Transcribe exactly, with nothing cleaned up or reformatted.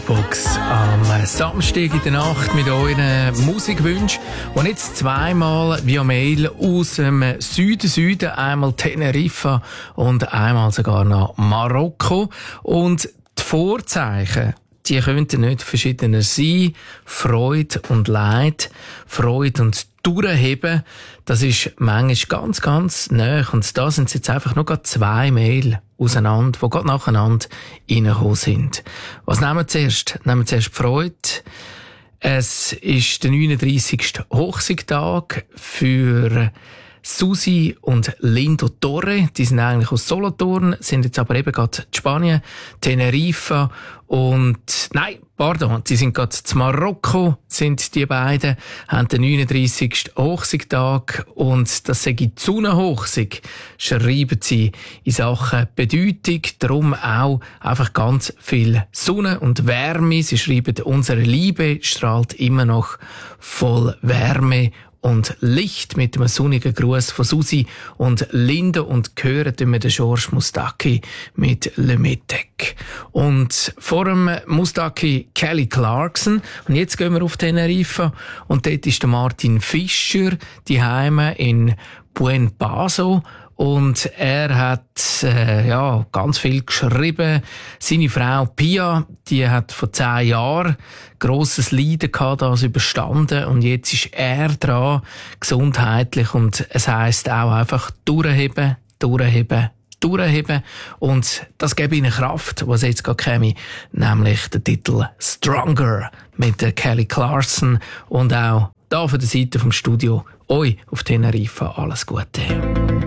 Box am Samstag in der Nacht mit euren Musikwünschen und jetzt zweimal via Mail aus dem Süden, Süden, einmal Teneriffa und einmal sogar nach Marokko. Und die Vorzeichen, die könnten nicht verschiedener sein. Freude und Leid, Freude und Durchheben, das ist manchmal ganz, ganz nahe. Und da sind jetzt einfach nur gerade zwei Mail auseinander, die gerade nacheinander reingekommen sind. Was nehmen wir zuerst? Nehmen wir zuerst die Freude. Es ist der neununddreissigste Hochsiegtag für Susi und Lindo Torre. Die sind eigentlich aus Solothurn, sind jetzt aber eben gerade in Spanien, Teneriffa und, nein, pardon, sie sind gerade in Marokko, sind die beiden, haben den neununddreissigsten Hochsiegtag und das sei die Sonnenhochsieg, schreiben sie in Sachen Bedeutung, darum auch einfach ganz viel Sonne und Wärme. Sie schreiben, unsere Liebe strahlt immer noch voll Wärme und Licht mit einem sonnigen Gruß von Susi und Lindo und hören wir den George Mustaki mit Le Metec. Und vor dem Mustaki Kelly Clarkson. Und jetzt gehen wir auf Teneriffa und dort ist der Martin Fischer, die Heime in Buen Paso. Und er hat äh, ja ganz viel geschrieben. Seine Frau Pia, die hat vor zehn Jahren grosses Leiden gehabt, das überstanden. Und jetzt ist er dran, gesundheitlich. Und es heisst auch einfach durchheben, durchheben, durchheben. Und das gibt ihnen Kraft, was jetzt gerade käme, nämlich der Titel Stronger mit der Kelly Clarkson. Und auch da von der Seite vom Studio euch auf Teneriffa alles Gute.